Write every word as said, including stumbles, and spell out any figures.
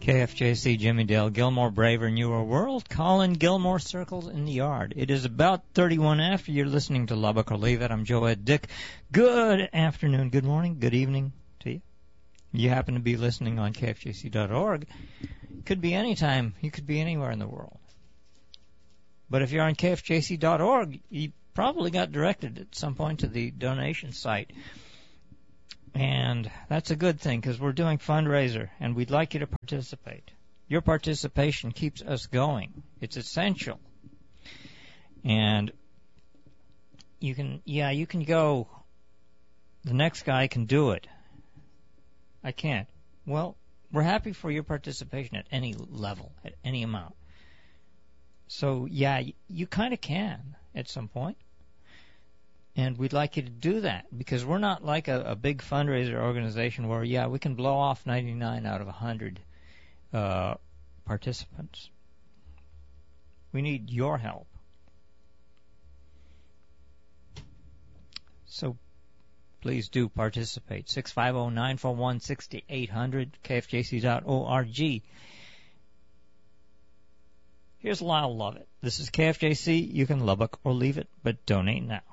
K F J C, Jimmy Dale, Gilmore, braver, newer world. Colin Gilmore, Circles in the Yard. It is about thirty-one after. You're listening to Lubbock or Leave It. I'm Joe Ed Dick. Good afternoon, good morning, good evening to you. You happen to be listening on K F J C dot org. Could be any time. You could be anywhere in the world. But if you're on K F J C dot org, you probably got directed at some point to the donation site. And that's a good thing because we're doing fundraiser, and we'd like you to participate. Your participation keeps us going. It's essential. And you can, yeah, you can go, the next guy can do it. I can't. Well, we're happy for your participation at any level, at any amount. So, yeah, you, you kind of can at some point. And we'd like you to do that because we're not like a, a big fundraiser organization where, yeah, we can blow off ninety-nine out of one hundred uh, participants. We need your help. So please do participate. six five zero, nine four one, six eight zero zero, K F J C dot org. Here's Lyle Lovett. This is K F J C. You can Lubbock or leave it, but donate now.